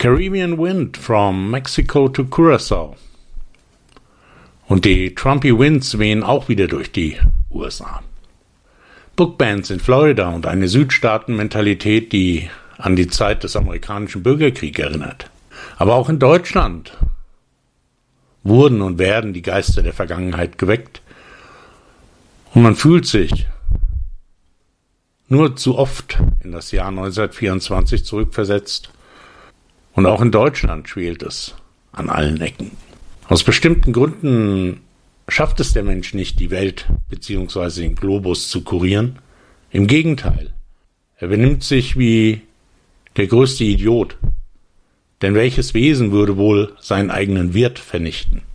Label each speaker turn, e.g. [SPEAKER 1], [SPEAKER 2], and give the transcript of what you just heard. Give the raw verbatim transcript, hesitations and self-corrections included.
[SPEAKER 1] Caribbean Wind from Mexico to Curaçao. Und die Trumpy Winds wehen auch wieder durch die U S A. Bookbands in Florida und eine Südstaaten-Mentalität, die an die Zeit des amerikanischen Bürgerkriegs erinnert. Aber auch in Deutschland wurden und werden die Geister der Vergangenheit geweckt. Und man fühlt sich nur zu oft in das Jahr neunzehnhundertvierundzwanzig zurückversetzt. Und auch in Deutschland schwelt es an allen Ecken. Aus bestimmten Gründen schafft es der Mensch nicht, die Welt bzw. den Globus zu kurieren. Im Gegenteil, er benimmt sich wie der größte Idiot. Denn welches Wesen würde wohl seinen eigenen Wirt vernichten?